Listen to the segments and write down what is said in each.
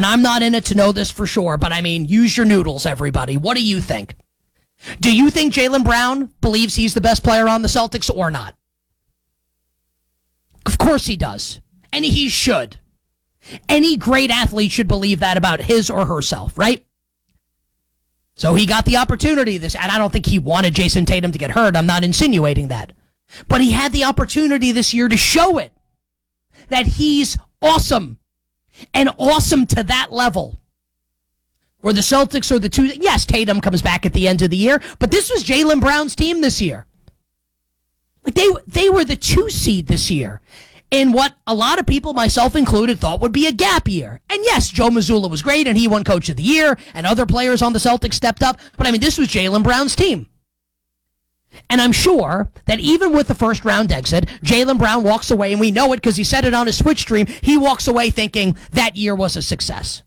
I'm not in it to know this for sure, but I mean, use your noodles, everybody. What do you think? Do you think Jaylen Brown believes he's the best player on the Celtics or not? Of course he does. And he should. Any great athlete should believe that about his or herself, right? So he got the opportunity and I don't think he wanted Jason Tatum to get hurt. I'm not insinuating that. But he had the opportunity this year to show it. That he's awesome. And awesome to that level. Where the Celtics are the two. Yes, Tatum comes back at the end of the year. But this was Jaylen Brown's team this year. Like they were the 2 seed this year. In what a lot of people, myself included, thought would be a gap year. And yes, Joe Mazzulla was great, and he won Coach of the Year, and other players on the Celtics stepped up. But, I mean, this was Jaylen Brown's team. And I'm sure that even with the first-round exit, Jaylen Brown walks away, and we know it because he said it on his Twitch stream, he walks away thinking that year was a success.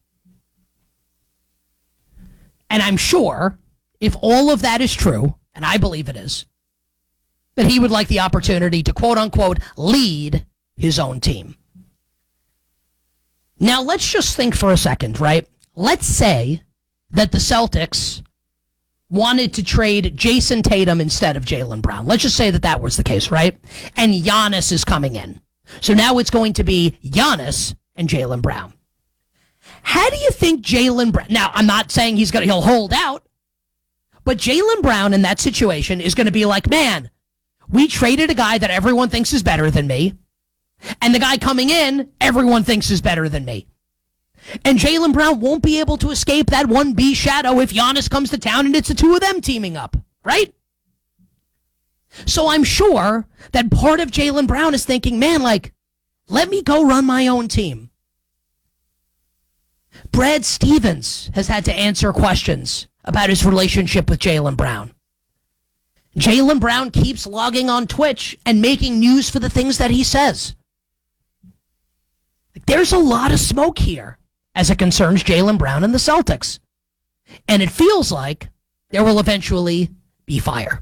And I'm sure, if all of that is true, and I believe it is, that he would like the opportunity to, quote-unquote, lead his own team. Now, let's just think for a second, right? Let's say that the Celtics wanted to trade Jason Tatum instead of Jaylen Brown. Let's just say that that was the case, right? And Giannis is coming in. So now it's going to be Giannis and Jaylen Brown. How do you think Jaylen Brown... Now, I'm not saying he'll hold out, but Jaylen Brown in that situation is going to be like, man, we traded a guy that everyone thinks is better than me. And the guy coming in, everyone thinks is better than me. And Jaylen Brown won't be able to escape that 1B shadow if Giannis comes to town and it's the two of them teaming up, right? So I'm sure that part of Jaylen Brown is thinking, man, like, let me go run my own team. Brad Stevens has had to answer questions about his relationship with Jaylen Brown. Jaylen Brown keeps logging on Twitch and making news for the things that he says. There's a lot of smoke here as it concerns Jaylen Brown and the Celtics. And it feels like there will eventually be fire.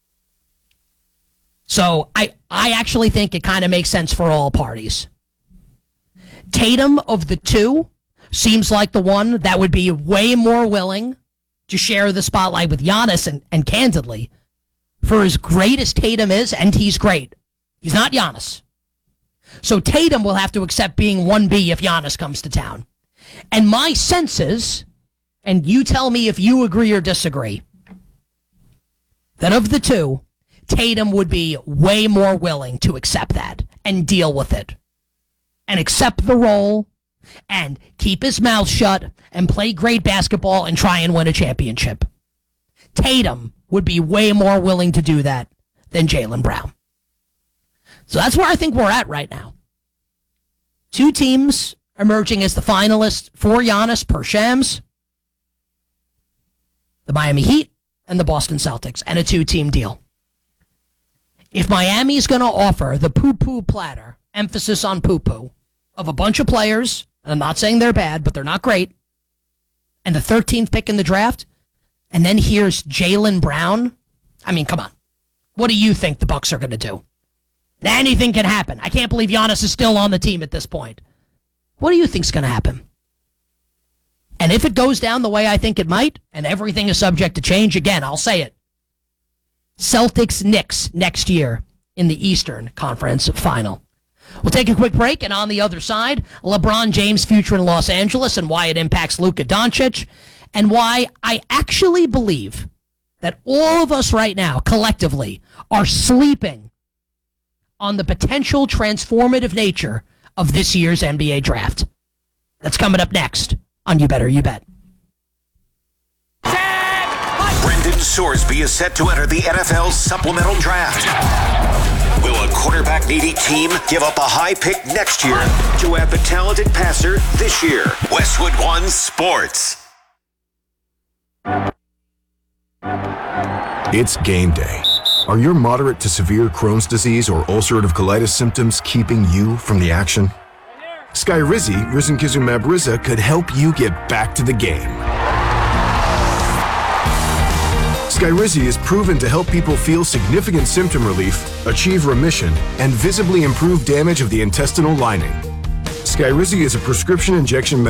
So I actually think it kind of makes sense for all parties. Tatum of the two seems like the one that would be way more willing to share the spotlight with Giannis and candidly, for as great as Tatum is, and he's great, he's not Giannis. So Tatum will have to accept being 1B if Giannis comes to town. And my sense is, and you tell me if you agree or disagree, that of the two, Tatum would be way more willing to accept that and deal with it. And accept the role and keep his mouth shut and play great basketball and try and win a championship. Tatum would be way more willing to do that than Jaylen Brown. So that's where I think we're at right now. 2 teams emerging as the finalists for Giannis per Shams. The Miami Heat and the Boston Celtics, and a 2-team deal. If Miami's going to offer the poo-poo platter, emphasis on poo-poo, of a bunch of players, and I'm not saying they're bad, but they're not great, and the 13th pick in the draft, and then here's Jaylen Brown, I mean, come on. What do you think the Bucks are going to do? Anything can happen. I can't believe Giannis is still on the team at this point. What do you think's going to happen? And if it goes down the way I think it might, and everything is subject to change, again, I'll say it. Celtics-Knicks next year in the Eastern Conference Final. We'll take a quick break, and on the other side, LeBron James' future in Los Angeles and why it impacts Luka Doncic, and why I actually believe that all of us right now, collectively, are sleeping on the potential transformative nature of this year's NBA draft. That's coming up next on You Better You Bet. Brendan Sorsby is set to enter the NFL supplemental draft. Will a quarterback-needy team give up a high pick next year to have the talented passer this year? Westwood One Sports. It's game day. Are your moderate to severe Crohn's disease or ulcerative colitis symptoms keeping you from the action? Skyrizi, risankizumab Riza, could help you get back to the game. Skyrizi is proven to help people feel significant symptom relief, achieve remission, and visibly improve damage of the intestinal lining. Skyrizi is a prescription injection